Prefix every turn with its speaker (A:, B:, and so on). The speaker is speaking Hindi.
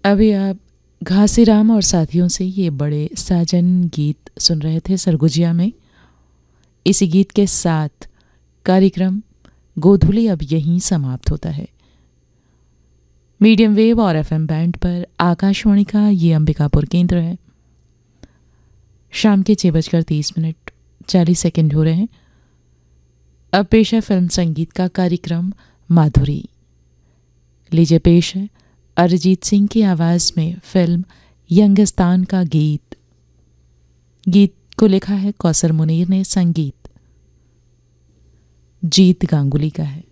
A: अभी आप घासीराम और साथियों से ये बड़े साजन गीत सुन रहे थे सरगुजिया में। इसी गीत के साथ कार्यक्रम गोधुली अब यहीं समाप्त होता है। मीडियम वेव और एफएम बैंड पर आकाशवाणी का ये अंबिकापुर केंद्र है। शाम के 6:30 हो रहे हैं। अब पेश है फिल्म संगीत का कार्यक्रम माधुरी। लीजिए पेश है अरिजीत सिंह की आवाज़ में फिल्म यंगिस्तान का गीत। गीत को लिखा है कौसर मुनीर ने, संगीत जीत गांगुली का है।